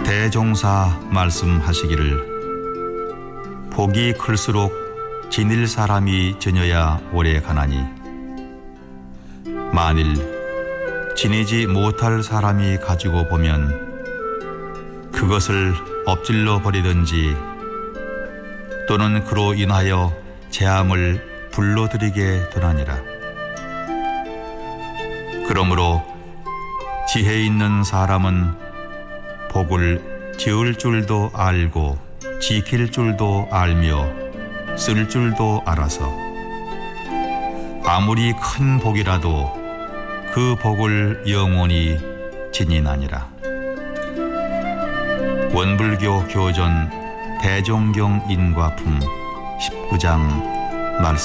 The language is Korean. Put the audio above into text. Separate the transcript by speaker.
Speaker 1: 대종사 말씀하시기를 복이 클수록 지닐 사람이 지녀야 오래 가나니 만일 지니지 못할 사람이 가지고 보면 그것을 엎질러 버리든지 또는 그로 인하여 재앙을 불러들이게 되나니라. 그러므로 지혜 있는 사람은 복을 지을 줄도 알고 지킬 줄도 알며 쓸 줄도 알아서 아무리 큰 복이라도 그 복을 영원히 지니나니라. 원불교 교전 대종경 인과품 19장 말씀